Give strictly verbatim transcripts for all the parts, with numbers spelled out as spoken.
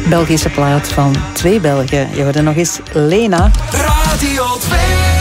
Belgische plaat van twee Belgen. Je hoorde nog eens Lena. Radio twee.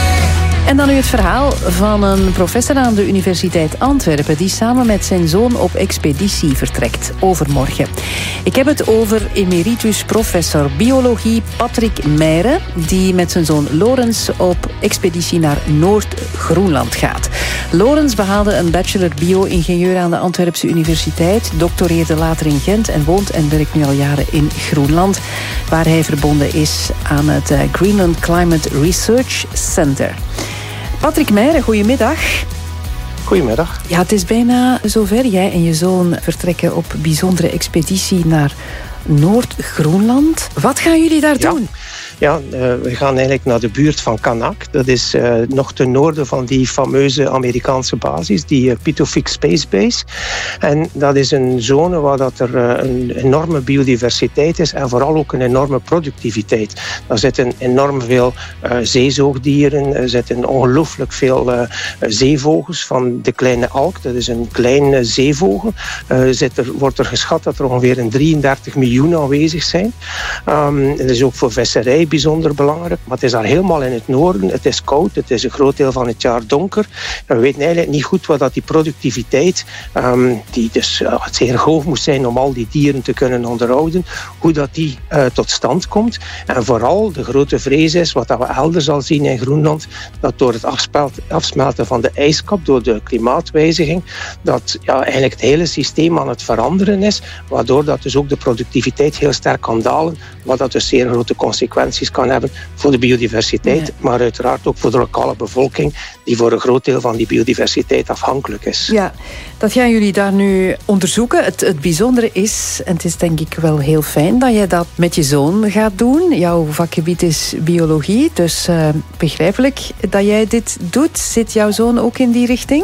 En dan nu het verhaal van een professor aan de Universiteit Antwerpen die samen met zijn zoon op expeditie vertrekt overmorgen. Ik heb het over emeritus professor biologie Patrick Meyre, die met zijn zoon Lorenz op expeditie naar Noord-Groenland gaat. Lorenz behaalde een bachelor bio-ingenieur aan de Antwerpse Universiteit, doctoreerde later in Gent en woont en werkt nu al jaren in Groenland, waar hij verbonden is aan het Greenland Climate Research Center. Patrick Meyre, goedemiddag. Goedemiddag. Ja, het is bijna zover. Jij en je zoon vertrekken op bijzondere expeditie naar Noord-Groenland. Wat gaan jullie daar ja. doen? Ja, uh, we gaan eigenlijk naar de buurt van Qaanaaq. Dat is uh, nog ten noorden van die fameuze Amerikaanse basis, die uh, Pitofik Space Base. En dat is een zone waar dat er uh, een enorme biodiversiteit is en vooral ook een enorme productiviteit. Daar zitten enorm veel uh, zeezoogdieren, er zitten ongelooflijk veel uh, zeevogels van de kleine alk. Dat is een kleine zeevogel. Uh, zit er, wordt er geschat dat er ongeveer een drieëndertig miljoen aanwezig zijn. Um, het is ook voor visserij bijzonder belangrijk, maar het is daar helemaal in het noorden. Het is koud, het is een groot deel van het jaar donker. En we weten eigenlijk niet goed wat dat die productiviteit, um, die dus uh, zeer hoog moet zijn om al die dieren te kunnen onderhouden, hoe dat die uh, tot stand komt. En vooral de grote vrees is, wat dat we elders al zien in Groenland, dat door het afsmelten van de ijskap, door de klimaatwijziging, dat ja, eigenlijk het hele systeem aan het veranderen is, waardoor dat dus ook de productiviteit heel sterk kan dalen, wat dat dus zeer grote consequenties kan hebben voor de biodiversiteit, ja. maar uiteraard ook voor de lokale bevolking, die voor een groot deel van die biodiversiteit afhankelijk is. Ja, dat gaan jullie daar nu onderzoeken. Het, het bijzondere is, en het is denk ik wel heel fijn dat jij dat met je zoon gaat doen. Jouw vakgebied is biologie, dus uh, begrijpelijk dat jij dit doet. Zit jouw zoon ook in die richting?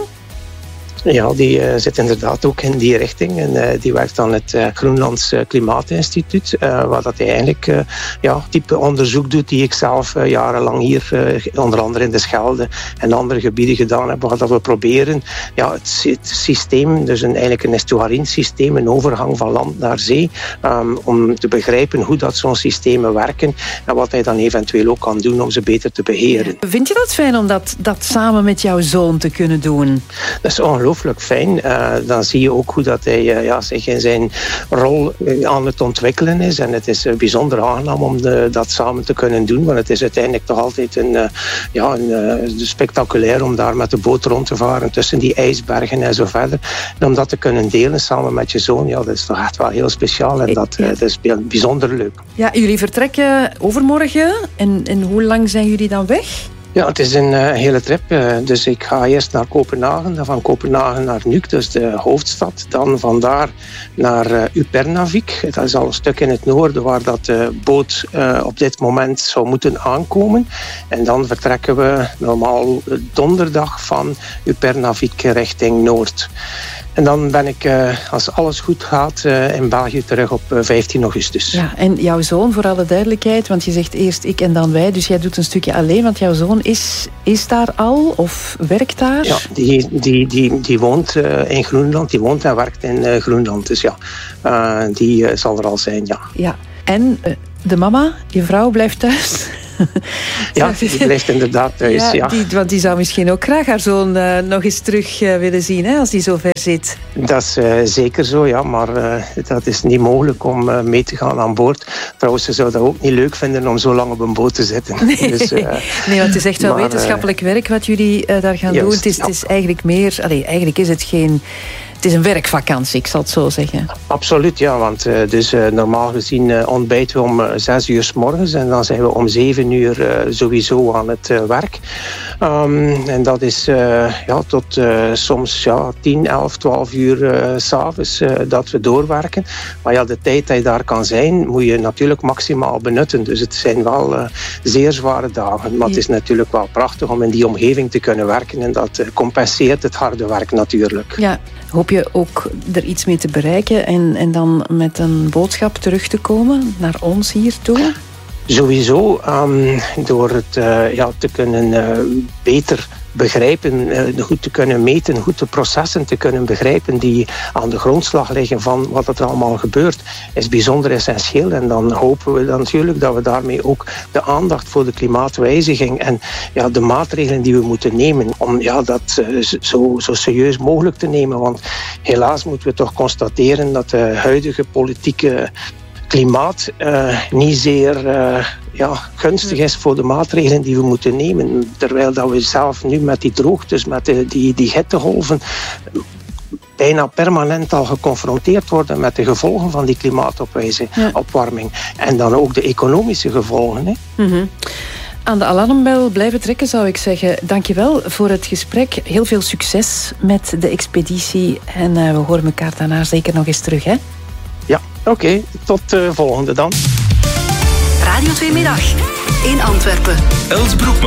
Ja, die uh, zit inderdaad ook in die richting. En uh, die werkt aan het uh, Groenlands uh, Klimaatinstituut, uh, waar dat hij eigenlijk uh, ja, type onderzoek doet die ik zelf uh, jarenlang hier, uh, onder andere in de Schelde en andere gebieden gedaan heb, waar dat we proberen ja, het, het systeem, dus een, eigenlijk een estuariensysteem, een overgang van land naar zee, um, om te begrijpen hoe dat zo'n systemen werken en wat hij dan eventueel ook kan doen om ze beter te beheren. Vind je dat fijn om dat, dat samen met jouw zoon te kunnen doen? Dat is ongelooflijk fijn. Uh, dan zie je ook hoe dat hij uh, ja, zich in zijn rol uh, aan het ontwikkelen is. En het is uh, bijzonder aangenaam om de, dat samen te kunnen doen. Want het is uiteindelijk toch altijd een, uh, ja, een, uh, spectaculair om daar met de boot rond te varen tussen die ijsbergen en zo verder. En om dat te kunnen delen samen met je zoon, ja, dat is toch echt wel heel speciaal. En dat, uh, dat is bijzonder leuk. Ja, jullie vertrekken overmorgen. En, en hoe lang zijn jullie dan weg? Ja, het is een uh, hele trip. Uh, dus ik ga eerst naar Kopenhagen, dan van Kopenhagen naar Nuuk, dus de hoofdstad. Dan vandaar naar uh, Upernavik. Dat is al een stuk in het noorden waar dat de boot uh, op dit moment zou moeten aankomen. En dan vertrekken we normaal donderdag van Upernavik richting Noord. En dan ben ik, uh, als alles goed gaat, uh, in België terug op uh, vijftien augustus. Ja, en jouw zoon, voor alle duidelijkheid, want je zegt eerst ik en dan wij, dus jij doet een stukje alleen, want jouw zoon is, is daar al of werkt daar? Ja, die, die, die, die woont uh, in Groenland, die woont en werkt in uh, Groenland, dus ja, uh, die uh, zal er al zijn, ja. Ja, en uh, de mama, je vrouw, blijft thuis? Ja, die blijft inderdaad thuis. Ja, ja. Die, want die zou misschien ook graag haar zoon uh, nog eens terug uh, willen zien, hè, als die zo ver zit. Dat is uh, zeker zo, ja, maar uh, dat is niet mogelijk om uh, mee te gaan aan boord. Trouwens, ze zou dat ook niet leuk vinden om zo lang op een boot te zitten. Nee, dus, uh, nee want het is echt wel maar, wetenschappelijk uh, werk wat jullie uh, daar gaan juist, doen. Het is, ja. het is eigenlijk meer... Allee, eigenlijk is het geen... Het is een werkvakantie, ik zal het zo zeggen. Absoluut, ja. Want uh, dus, uh, normaal gezien uh, ontbijten we om uh, zes uur 's morgens. En dan zijn we om zeven uur uh, sowieso aan het uh, werk. Um, en dat is uh, ja, tot uh, soms ja, tien, elf, twaalf uur uh, 's avonds uh, dat we doorwerken. Maar ja, de tijd dat je daar kan zijn, moet je natuurlijk maximaal benutten. Dus het zijn wel uh, zeer zware dagen. Maar het is natuurlijk wel prachtig om in die omgeving te kunnen werken. En dat uh, compenseert het harde werk natuurlijk. Ja. Hoop je ook er iets mee te bereiken en, en dan met een boodschap terug te komen naar ons hier toe? Sowieso um, door het uh, ja, te kunnen uh, beter begrijpen, uh, goed te kunnen meten, goed de processen te kunnen begrijpen die aan de grondslag liggen van wat er allemaal gebeurt, is bijzonder essentieel. En dan hopen we dan natuurlijk dat we daarmee ook de aandacht voor de klimaatwijziging en ja, de maatregelen die we moeten nemen, om ja, dat uh, zo, zo serieus mogelijk te nemen. Want helaas moeten we toch constateren dat de huidige politieke klimaat uh, niet zeer uh, ja, gunstig is voor de maatregelen die we moeten nemen. Terwijl dat we zelf nu met die droogtes, met de, die, die hittegolven, bijna permanent al geconfronteerd worden met de gevolgen van die klimaatopwarming. Ja. En dan ook de economische gevolgen. Hè. Mm-hmm. Aan de alarmbel blijven trekken, zou ik zeggen. Dankjewel voor het gesprek. Heel veel succes met de expeditie. En uh, we horen elkaar daarna zeker nog eens terug, hè? Ja, oké. Okay. Tot de uh, volgende dan. Radio twee Middag in Antwerpen. Els Broekman.